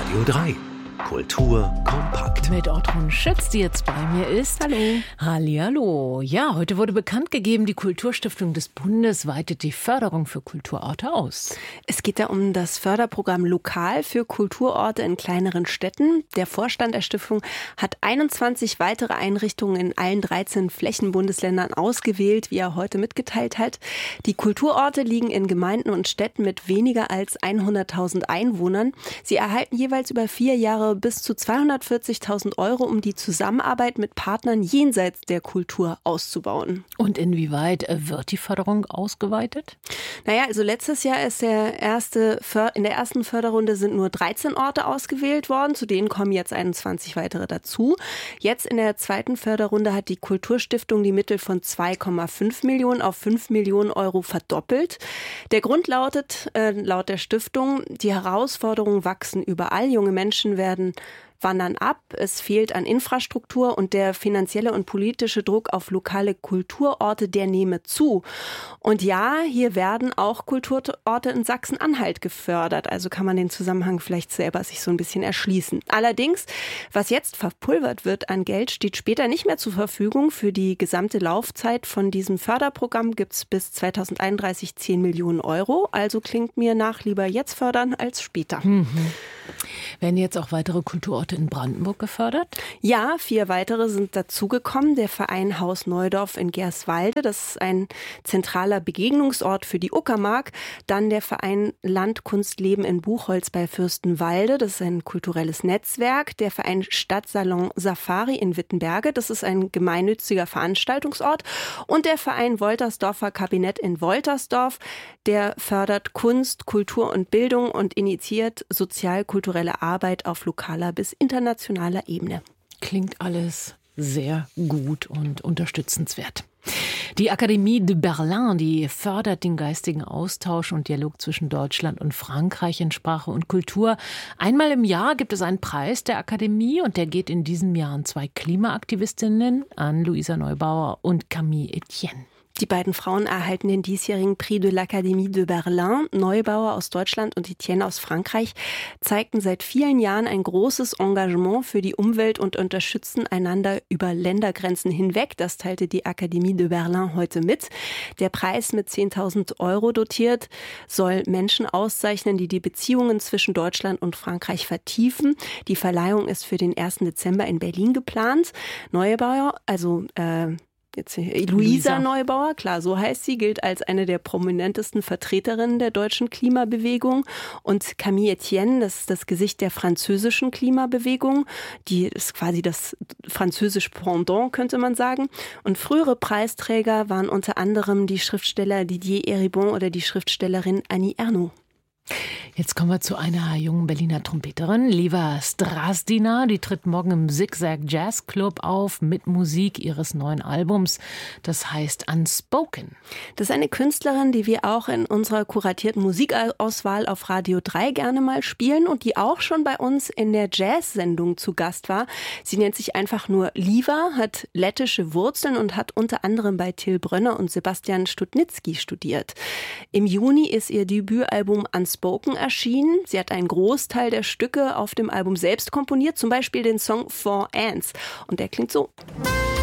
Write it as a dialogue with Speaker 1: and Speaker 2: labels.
Speaker 1: Radio 3. Kultur kompakt.
Speaker 2: Mit Ortrun Schütz, die jetzt bei mir ist.
Speaker 3: Hallo.
Speaker 2: Hallihallo. Ja, heute wurde bekannt gegeben, die Kulturstiftung des Bundes weitet die Förderung für Kulturorte aus.
Speaker 3: Es geht da um das Förderprogramm Lokal für Kulturorte in kleineren Städten. Der Vorstand der Stiftung hat 21 weitere Einrichtungen in allen 13 Flächenbundesländern ausgewählt, wie er heute mitgeteilt hat. Die Kulturorte liegen in Gemeinden und Städten mit weniger als 100.000 Einwohnern. Sie erhalten jeweils über 4 Jahre bis zu 240.000 Euro, um die Zusammenarbeit mit Partnern jenseits der Kultur auszubauen.
Speaker 2: Und inwieweit wird die Förderung ausgeweitet?
Speaker 3: Naja, also letztes Jahr ist in der ersten Förderrunde sind nur 13 Orte ausgewählt worden, zu denen kommen jetzt 21 weitere dazu. Jetzt in der zweiten Förderrunde hat die Kulturstiftung die Mittel von 2,5 Millionen auf 5 Millionen Euro verdoppelt. Der Grund lautet, laut der Stiftung, die Herausforderungen wachsen überall. Junge Menschen wandern ab, es fehlt an Infrastruktur und der finanzielle und politische Druck auf lokale Kulturorte, der nehme zu. Und ja, hier werden auch Kulturorte in Sachsen-Anhalt gefördert, also kann man den Zusammenhang vielleicht selber sich so ein bisschen erschließen. Allerdings, was jetzt verpulvert wird an Geld, steht später nicht mehr zur Verfügung. Für die gesamte Laufzeit von diesem Förderprogramm gibt es bis 2031 10 Millionen Euro, also klingt mir nach lieber jetzt fördern als später.
Speaker 2: Werden jetzt auch weitere Kulturorte in Brandenburg gefördert?
Speaker 3: Ja, 4 weitere sind dazugekommen. Der Verein Haus Neudorf in Gerswalde, das ist ein zentraler Begegnungsort für die Uckermark. Dann der Verein Landkunstleben in Buchholz bei Fürstenwalde, das ist ein kulturelles Netzwerk. Der Verein Stadtsalon Safari in Wittenberge, das ist ein gemeinnütziger Veranstaltungsort. Und der Verein Woltersdorfer Kabinett in Woltersdorf, der fördert Kunst, Kultur und Bildung und initiiert sozial-kulturelle Arbeit auf lokaler bis internationaler Ebene.
Speaker 2: Klingt alles sehr gut und unterstützenswert. Die Akademie de Berlin, die fördert den geistigen Austausch und Dialog zwischen Deutschland und Frankreich in Sprache und Kultur. Einmal im Jahr gibt es einen Preis der Akademie und der geht in diesem Jahr an 2 Klimaaktivistinnen, an Luisa Neubauer und Camille Etienne.
Speaker 3: Die beiden Frauen erhalten den diesjährigen Prix de l'Académie de Berlin. Neubauer aus Deutschland und Etienne aus Frankreich zeigten seit vielen Jahren ein großes Engagement für die Umwelt und unterstützen einander über Ländergrenzen hinweg. Das teilte die Akademie de Berlin heute mit. Der Preis mit 10.000 Euro dotiert soll Menschen auszeichnen, die die Beziehungen zwischen Deutschland und Frankreich vertiefen. Die Verleihung ist für den 1. Dezember in Berlin geplant. Neubauer, Luisa Neubauer, klar, so heißt sie, gilt als eine der prominentesten Vertreterinnen der deutschen Klimabewegung. Und Camille Etienne, das ist das Gesicht der französischen Klimabewegung. Die ist quasi das französische Pendant, könnte man sagen. Und frühere Preisträger waren unter anderem die Schriftsteller Didier Eribon oder die Schriftstellerin Annie Ernaux.
Speaker 2: Jetzt kommen wir zu einer jungen Berliner Trompeterin, Liva Strazdina. Die tritt morgen im Zigzag Jazz Club auf mit Musik ihres neuen Albums. Das heißt Unspoken.
Speaker 3: Das ist eine Künstlerin, die wir auch in unserer kuratierten Musikauswahl auf Radio 3 gerne mal spielen und die auch schon bei uns in der Jazz-Sendung zu Gast war. Sie nennt sich einfach nur Liva, hat lettische Wurzeln und hat unter anderem bei Till Brönner und Sebastian Studnitzky studiert. Im Juni ist ihr Debütalbum Unspoken erschienen. Sie hat einen Großteil der Stücke auf dem Album selbst komponiert, zum Beispiel den Song Four Ants. Und der klingt so.